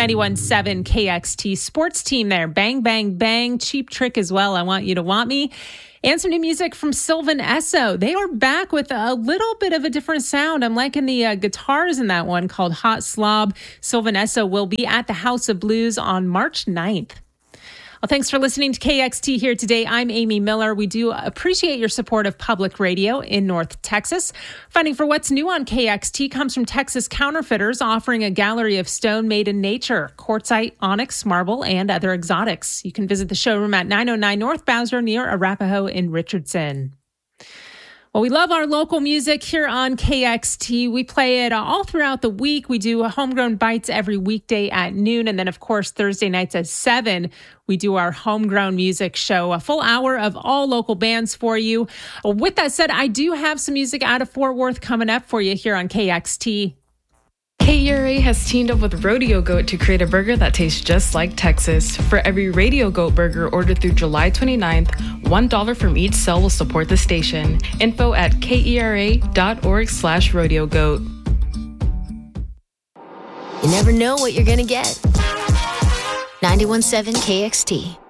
91.7 KXT sports team there. Bang, bang, bang. Cheap Trick as well. I Want You to Want Me. And some new music from Sylvan Esso. They are back with a little bit of a different sound. I'm liking the guitars in that one called Hot Slob. Sylvan Esso will be at the House of Blues on March 9th. Well, thanks for listening to KXT here today. I'm Amy Miller. We do appreciate your support of public radio in North Texas. Funding for What's New on KXT comes from Texas Counterfeiters, offering a gallery of stone made in nature, quartzite, onyx, marble, and other exotics. You can visit the showroom at 909 North Bowser near Arapahoe in Richardson. Well, we love our local music here on KXT. We play it all throughout the week. We do Homegrown Bites every weekday at noon. And then, of course, Thursday nights at 7, we do our Homegrown Music Show, a full hour of all local bands for you. With that said, I do have some music out of Fort Worth coming up for you here on KXT. KERA has teamed up with Rodeo Goat to create a burger that tastes just like Texas. For every Rodeo Goat burger ordered through July 29th, $1 from each sale will support the station. Info at kera.org/rodeogoat. You never know what you're going to get. 91.7 KXT.